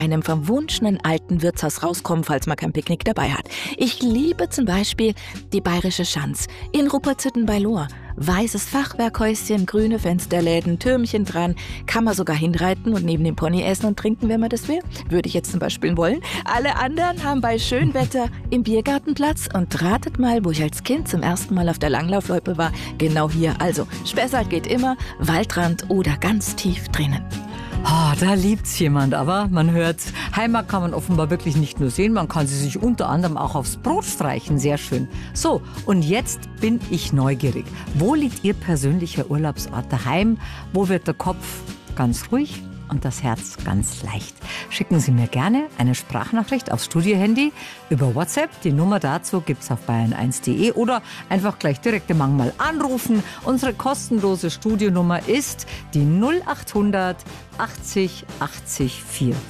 einem verwunschenen alten Wirtshaus rauskommen, falls man kein Picknick dabei hat. Ich liebe zum Beispiel die Bayerische Schanz in Ruppertsütten bei Lohr. Weißes Fachwerkhäuschen, grüne Fensterläden, Türmchen dran, kann man sogar hinreiten und neben dem Pony essen und trinken, wenn man das will. Würde ich jetzt zum Beispiel wollen. Alle anderen haben bei Schönwetter im Biergarten Platz und ratet mal, wo ich als Kind zum ersten Mal auf der Langlaufloipe war. Genau hier. Also, Spessart geht immer, Waldrand oder ganz tief drinnen. Oh, da liebt's jemand, aber man hört, Heimat kann man offenbar wirklich nicht nur sehen, man kann sie sich unter anderem auch aufs Brot streichen, sehr schön. So, und jetzt bin ich neugierig. Wo liegt Ihr persönlicher Urlaubsort daheim? Wo wird der Kopf ganz ruhig und das Herz ganz leicht? Schicken Sie mir gerne eine Sprachnachricht aufs Studiohandy über WhatsApp. Die Nummer dazu gibt's auf bayern1.de oder einfach gleich direkt im Mangmal anrufen. Unsere kostenlose Studionummer ist die 0800 80 80 4.